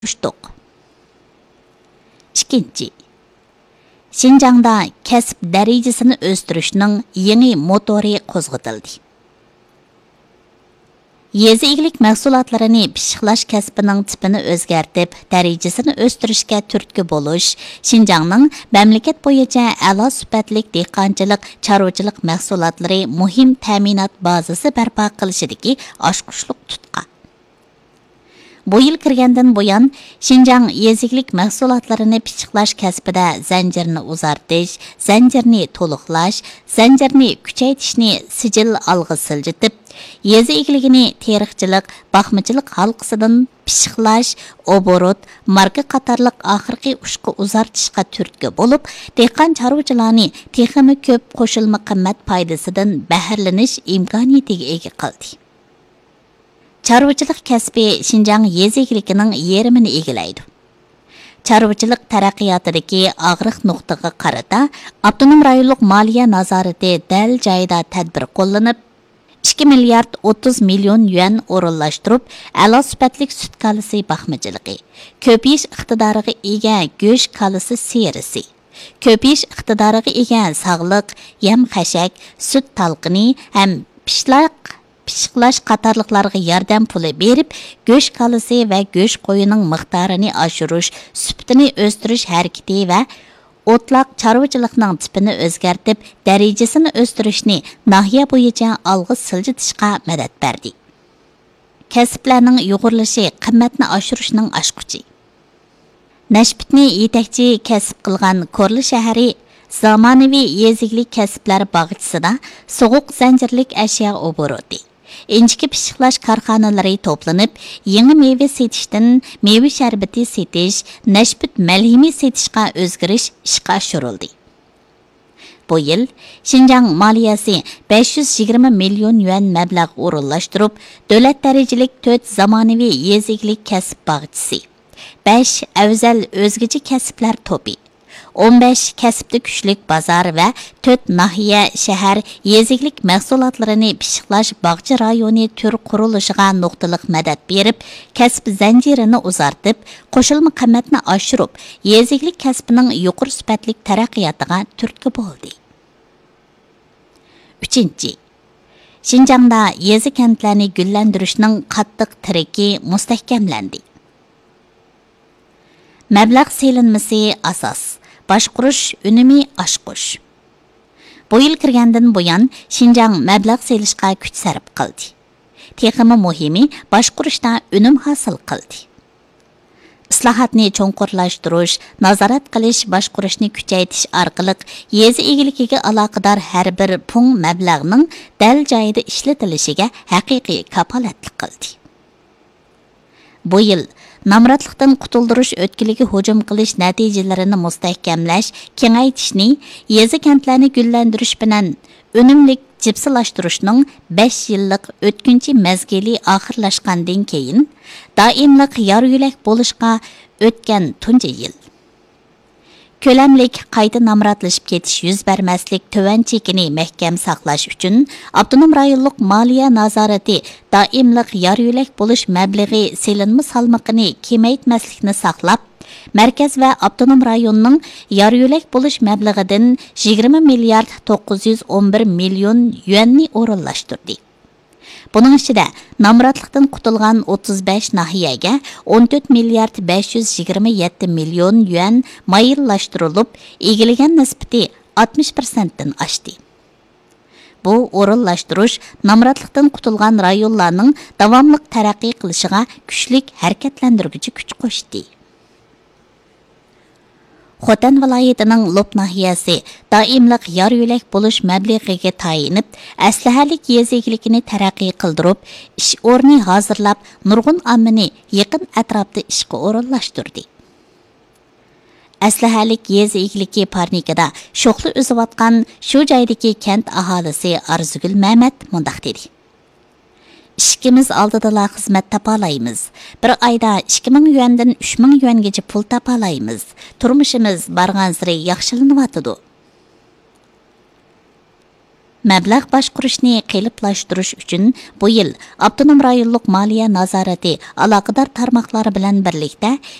İkinci, Şinjangda kasb darajasini o'stirishning yangi motori qo'zg'atildi. Yezi egilik mahsulotlarini pishiqlash kasbining tipini o'zgartib, darajasini o'stirishga turtki bo'lish Şinjangning mamlakat bo'yicha a'lo sifatli dehqonchilik, chorvachilik mahsulotlari muhim ta'minot bazasi barpo qilishidagi oshqushliq tutqa. Bu yil kirgandan buyon Şinjang yeziklik mahsulotlarini pishiqlash kasbida zanjirni uzartish, zanjirni to'liqlash, zanjirni kuchaytirishni sijil olg'a siljitib, yezi egiligini teriqchilik, baxmachilik halqasidan pishiqlash, oborot, marka qatorliq oxirgi ushqa uzartishga turtki bo'lib, dehqon chorvachilarni texmi ko'p qo'shilma qimmat foydasidan bahrlanish imkoniyatiga ega qildi. Chorvachilik kasbi Şinjang yezikligining yerimini egallaydi. Chorvachilik taraqqiyotidagi og'riq nuqtaga qarata avtonom rayonlik moliya nazorati dal joyida tadbir qo'llanib, 2 milliard 30 million yuan o'rinlashtirib, a'lo sifatli sut kalisi baxmachiligi, ko'payish iqtidoriga ega go'sht kalisi serisi, ko'payish iqtidoriga ega sog'liq, yam xashak, sut talqini ham pishiqlash qatorliqlarga yordam puli berib, go'sht kalisi va go'sht qo'yining miqdorini oshirish, sifatini o'stirish harakati va o'tloq chorvachilikning tipini o'zgartib, darajasini o'stirishni nahiya bo'yicha olg'a siljitishga madad berdi. Kasblarning yuqorilishi qimmatni oshirishning oshquchi. Nashbitni yetakchi kasb qilgan Korli shahri zamonaviy yeziklik kasblar bog'chisida sovuq zanjirlik ashyo oboroti, inchki pishiqlash korxonalari to'planib, yangi meva setishdan meva sharbati setish, nashbit malhimi setishga o'zgarish ishga oshirildi. Bu yil Şinjang moliyasi 520 million yuan mablag' o'rinlashtirib, davlat darajalik 4 zamonaviy yeziklik kasb bog'chisi, 5 afzal o'zgacha kasblar to'pi, 15 kasbda kuchlik bozor va 4 nahiya, shahar yeziklik mahsulotlarini pishiqlash bog'cha rayoni tur qurilishiga nuqtaliq madad berib, kasb zanjirini uzartib, qo'shilma qimmatni oshirib, yeziklik kasbining yuqori sifatli taraqqiyotiga turtki bo'ldi. 3. Şinjangda yezi kentlarni gullantirishning qattiq tiriki mustahkamlandi. Mablag' selinmasi asos, boshqurish unumi oshqush. Bu yil kirgandan buyon Şinjang mablag' selishga kuch sarf qildi. Texmi muhimi boshqurishda unum hosil qildi. Islohotni cho'nqurlashtirish, nazorat qilish, boshqurishni kuchaytirish orqali yezi egiligiga aloqador har bir pung mablag'ning dal joyida ishlatilishiga haqiqiy kafolatlik qildi. Bu yil namratlikdan qutuldirish o'tkiliga hujum qilish natijalarini mustahkamlash, kengaytirishni, yezi kentlarni gullantirish bilan unumlik jipsilashtirishning 5 yillik o'tkinchi mezgili oxirlashgandan keyin doimlik yor yo'lak bo'lishga o'tgan tunji yil. Ko'lamlik qayta namratlashib ketish yuz bermaslik tuvan chekini mahkam saqlash uchun avtonom rayonlik moliya nazorati doimlik yor yo'lak bo'lish mablag'i selinma salmoqini kemaytmaslikni saqlab, markaz va avtonom rayonning yor yo'lak bo'lish mablag'idan 20 milliard 911 million yuanni o'rinlashtirdi. Bunun ichida namratlikdan qutulgan 35 nahiyaga 14 milliard 527 million yuan mayillashtirilib, egilagan nisbati 60%dan oshdi. Bu o'rinlashtirish namratlikdan qutulgan rayonlarning davomli taraqqiy qilishiga kuchlik harakatlantiruvchi kuch qo'shdi. Xotan viloyatining Lop nahiyasi doimlik yor yo'lak bo'lish mablag'iga tayinib, aslahalik yezikligini taraqqiy qildirib, ish o'rni hozirlab, nurg'un ommani yaqin atrofda ishga o'rinlashtirdi. Aslahalik yezikligi parnikida sho'xli o'ziyotgan shu joydagi kent aholisi Arzugul Mamat mundaq dedi. İşkimiz aldıdala xizmat tapalaymiz. Bir ayda 2000 yuandan 3000 yuangacha pul tapalaymiz. Turmushimiz bargan sari yaxshilanyapti. Мәбләғ башқұрышны қеліплаштырыш үшін bu yil Abdunum rayonluq moliya nazorati aloqador tarmoqlar bilan birlikda